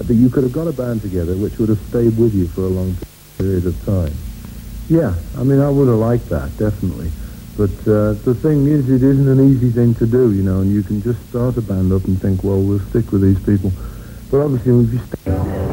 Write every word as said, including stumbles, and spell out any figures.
that you could have got a band together which would have stayed with you for a long period of time. Yeah, I mean, I would have liked that, definitely. But uh, the thing is, it isn't an easy thing to do, you know, and you can just start a band up and think, well, we'll stick with these people. But obviously, if you stay...